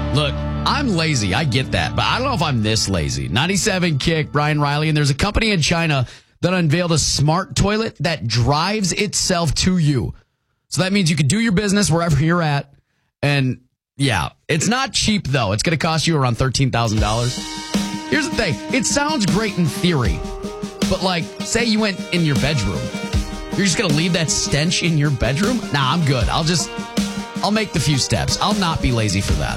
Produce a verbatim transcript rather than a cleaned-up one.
Look, I'm lazy. I get that. But I don't know if I'm this lazy. ninety-seven Kick, Brian Riley. And there's a company in China that unveiled a smart toilet that drives itself to you. So that means you can do your business wherever you're at. And yeah, it's not cheap, though. It's going to cost you around thirteen thousand dollars. Here's the thing. It sounds great in theory. But like, say you went in your bedroom. You're just going to leave that stench in your bedroom? Nah, I'm good. I'll just, I'll make the few steps. I'll not be lazy for that.